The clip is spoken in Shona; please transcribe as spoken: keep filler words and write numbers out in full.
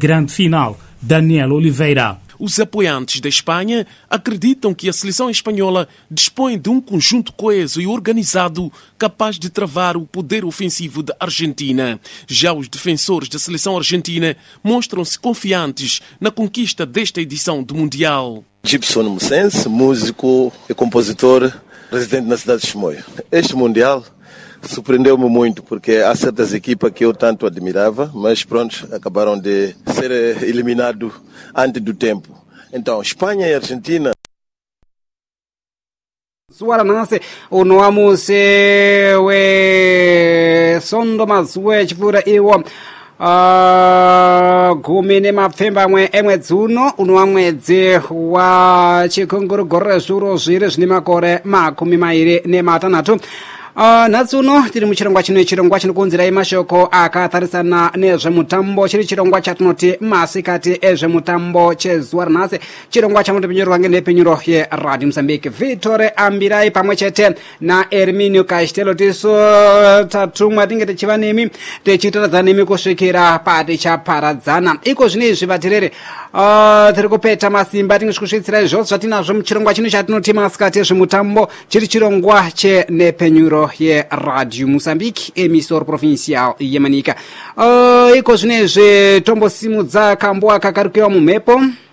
grande final. Daniel Oliveira. Os apoiantes da Espanha acreditam que a seleção espanhola dispõe de um conjunto coeso e organizado capaz de travar o poder ofensivo da Argentina. Já os defensores da seleção argentina mostram-se confiantes na conquista desta edição do Mundial. Gibson Moussense, músico e compositor residente na cidade de Chimoio. Este Mundial surpreendeu-me muito, porque há certas equipas que eu tanto admirava, mas pronto, acabaram de ser eliminados antes do tempo. Então, Espanha e Argentina. Suara nase unoamuse we sondo mazwe chifura iwo Uh, gumine mapfemba mwe emwe dzuno uno mwedzi wa chikungurugorera zvuro zviri zvine makore makumi mairi nematanhatu. Uh, natsuno tiri muchirongwa chino chirongwa chinokunzirai mashoko akatarisana nezvemutambo chiri chirongwa chatinoti masikati ezvemutambo chezuva ranhasi, chirongwa chamunopenyorwa ngenhepenyuro yeradio Mozambique. Vitore Ambirai pamwe chete naErminio Castelo tiso tatumwa tinge tichiva nemi tichitaradza nemi kusvikira patichaparadzana. Iko zvinezvi vaterere, uh, tiri kupeta masimba tinge kusvitsira zvose zvatinazvo muchirongwa chino chatinoti masikati ezvemutambo chiri chirongwa chenhepenyuro ye Radio Mozambique, emissora provincial yemanika. Uh, iko zvinezvi tombosimudza kambo akakarukiwa mumhepo.